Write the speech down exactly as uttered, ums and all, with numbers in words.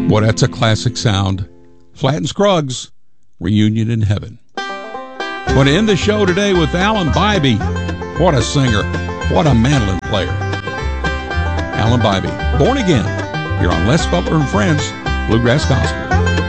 Boy, that's a classic sound. Flatt and Scruggs, Reunion in Heaven. Going to end the show today with Alan Bybee. What a singer. What a mandolin player. Alan Bybee, Born Again, here on Les Butler and Friends, Bluegrass Gospel.